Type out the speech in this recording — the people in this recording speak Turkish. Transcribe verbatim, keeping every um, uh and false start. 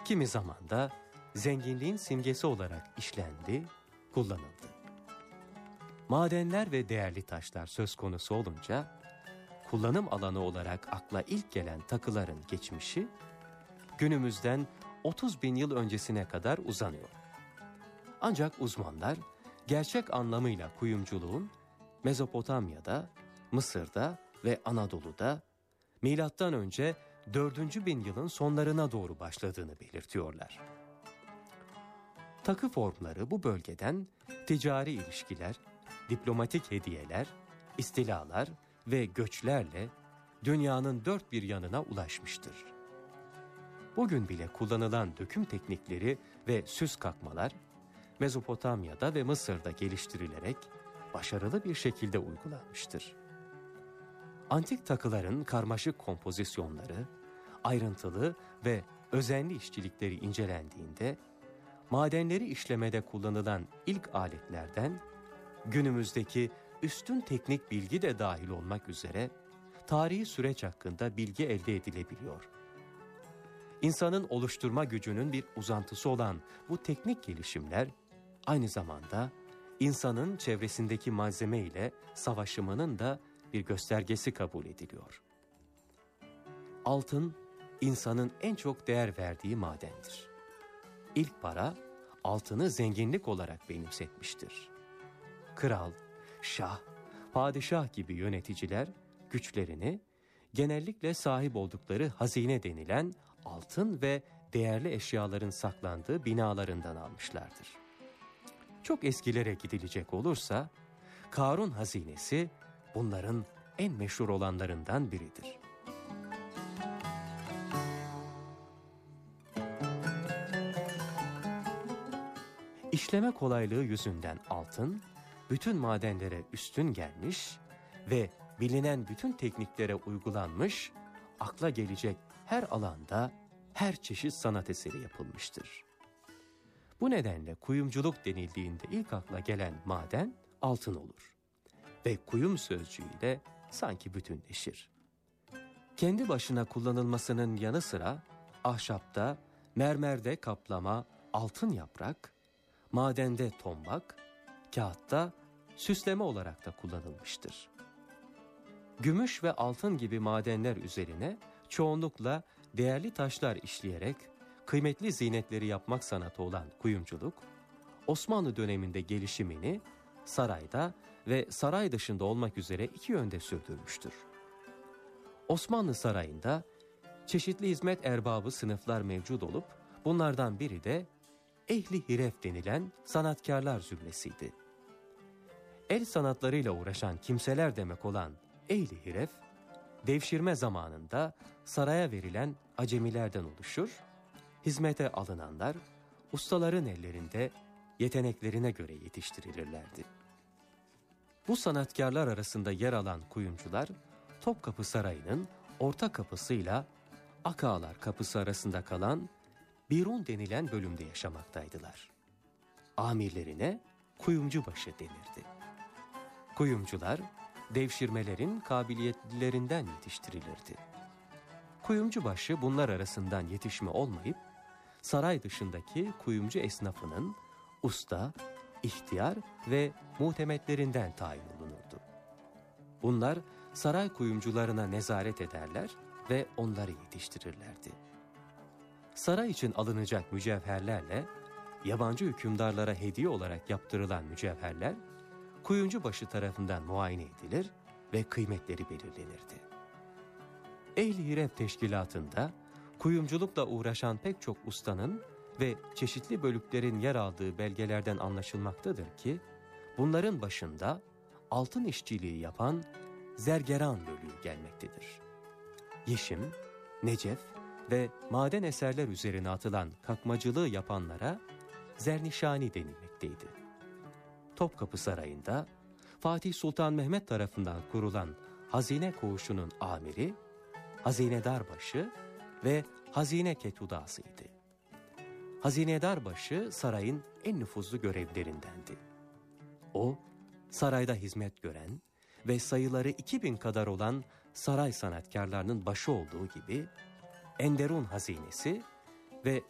kimi zaman da zenginliğin simgesi olarak işlendi, kullanıldı. Madenler ve değerli taşlar söz konusu olunca, kullanım alanı olarak akla ilk gelen takıların geçmişi, günümüzden otuz bin yıl öncesine kadar uzanıyor. Ancak uzmanlar, gerçek anlamıyla kuyumculuğun Mezopotamya'da, Mısır'da ve Anadolu'da milattan önce dördüncü bin yılın sonlarına doğru başladığını belirtiyorlar. Takı formları bu bölgeden ticari ilişkiler, diplomatik hediyeler, istilalar ve göçlerle dünyanın dört bir yanına ulaşmıştır. Bugün bile kullanılan döküm teknikleri ve süs kakmalar Mezopotamya'da ve Mısır'da geliştirilerek başarılı bir şekilde uygulanmıştır. Antik takıların karmaşık kompozisyonları, ayrıntılı ve özenli işçilikleri incelendiğinde, madenleri işlemede kullanılan ilk aletlerden, günümüzdeki üstün teknik bilgi de dahil olmak üzere, tarihi süreç hakkında bilgi elde edilebiliyor. İnsanın oluşturma gücünün bir uzantısı olan bu teknik gelişimler, aynı zamanda insanın çevresindeki malzeme ile savaşımının da bir göstergesi kabul ediliyor. Altın, insanın en çok değer verdiği madendir. İlk para, altını zenginlik olarak benimsetmiştir. Kral, şah, padişah gibi yöneticiler güçlerini genellikle sahip oldukları hazine denilen altın ve değerli eşyaların saklandığı binalarından almışlardır. Çok eskilere gidilecek olursa, Karun hazinesi bunların en meşhur olanlarından biridir. İşleme kolaylığı yüzünden altın, bütün madenlere üstün gelmiş ve bilinen bütün tekniklere uygulanmış, akla gelecek her alanda her çeşit sanat eseri yapılmıştır. Bu nedenle kuyumculuk denildiğinde ilk akla gelen maden altın olur ve kuyum sözcüğüyle sanki bütünleşir. Kendi başına kullanılmasının yanı sıra ahşapta, mermerde kaplama, altın yaprak, madende tombak, kağıtta süsleme olarak da kullanılmıştır. Gümüş ve altın gibi madenler üzerine çoğunlukla değerli taşlar işleyerek kıymetli zinetleri yapmak sanatı olan kuyumculuk, Osmanlı döneminde gelişimini sarayda ve saray dışında olmak üzere iki yönde sürdürmüştür. Osmanlı sarayında çeşitli hizmet erbabı sınıflar mevcut olup, bunlardan biri de ehli hiref denilen sanatkarlar zümresiydi. El sanatlarıyla uğraşan kimseler demek olan ehli hiref, devşirme zamanında saraya verilen acemilerden oluşur, hizmete alınanlar ustaların ellerinde yeteneklerine göre yetiştirilirlerdi. Bu sanatkarlar arasında yer alan kuyumcular, Topkapı Sarayı'nın orta kapısıyla Akağlar Kapısı arasında kalan Birun denilen bölümde yaşamaktaydılar. Amirlerine kuyumcubaşı denirdi. Kuyumcular, devşirmelerin kabiliyetlilerinden yetiştirilirdi. Kuyumcubaşı bunlar arasından yetişme olmayıp, saray dışındaki kuyumcu esnafının usta, ihtiyar ve muhtemetlerinden tayin olunurdu. Bunlar saray kuyumcularına nezaret ederler ve onları yetiştirirlerdi. Saray için alınacak mücevherlerle, yabancı hükümdarlara hediye olarak yaptırılan mücevherler, kuyumcubaşı tarafından muayene edilir ve kıymetleri belirlenirdi. Ehli hiref teşkilatında kuyumculukla uğraşan pek çok ustanın ve çeşitli bölüklerin yer aldığı belgelerden anlaşılmaktadır ki, bunların başında altın işçiliği yapan Zergeran bölüğü gelmektedir. Yeşim, necef ve maden eserler üzerine atılan kakmacılığı yapanlara zernişani denilmekteydi. Topkapı Sarayı'nda Fatih Sultan Mehmet tarafından kurulan Hazine Koğuşu'nun amiri, Hazinedarbaşı ve Hazine Ketudası'ydı. Hazinedarbaşı sarayın en nüfuzlu görevlerindendi. O, sarayda hizmet gören ve sayıları iki bin kadar olan saray sanatkarlarının başı olduğu gibi, Enderun Hazinesi ve